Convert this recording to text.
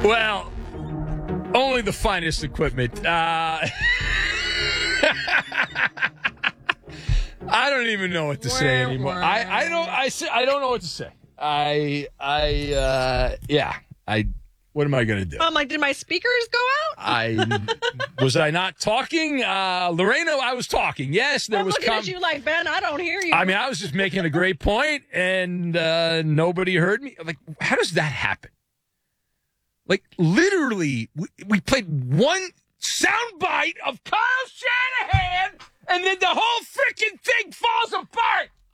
Well, only the finest equipment. I don't even know what to say anymore. I don't know what to say. What am I going to do? I'm like, did my speakers go out? Was I not talking? Lorena, I was talking. Yes, there I'm was. looking at you like, Ben, I don't hear you. I mean, I was just making a great point, and nobody heard me. Like, how does that happen? Like, literally, we played one soundbite of Kyle Shanahan, and then the whole freaking thing falls apart.